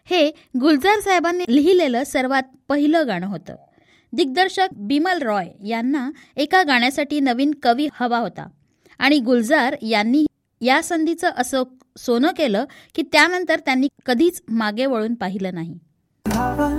हे गुलजार साहेबांनी लिहिलेलं सर्वात पहिलं गाणं होतं. दिग्दर्शक बिमल रॉय यांना एका गाण्यासाठी नवीन कवी हवा होता आणि गुलजार यांनी या संधीचं असं सोनं केलं की त्यानंतर त्यांनी कधीच मागे वळून पाहिलं नाही.